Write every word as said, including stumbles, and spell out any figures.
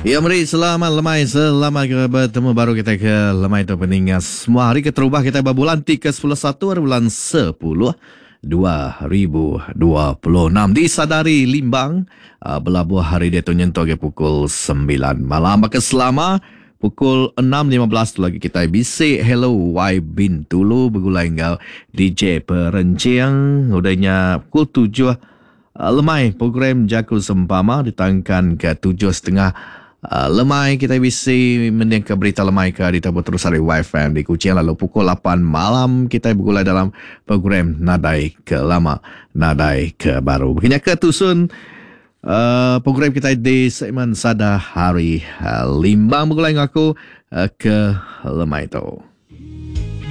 Ya, mari selamat lemai, selamat kita bertemu baru kita ke lemai itu peningat semua hari keterubah kita berbulan ke sepuluh satu bulan sepuluh dua ribu dua puluh enam di Sadari Limbang uh, berlabuh hari dia tu nyentuh ke pukul sembilan malam. Maka selama pukul enam lima belas tu lagi kita bisik hello Y bin Tulu bergulai engkau D J Perenciang udahnya pukul tujuh uh, lemai program Jakul Sempama ditangkan ke tujuh setengah. Uh, lemai kita bisa mendengar berita lemai ke di Tabur Terus Hari Y F M di Kuching. Lalu pukul lapan malam kita bergulai dalam program Nadai ke Lama, Nadai ke Baru. Begini ke tusun uh, program kita di segmen Sada Hari uh, Limbang bergulai dengan aku uh, ke lemai itu.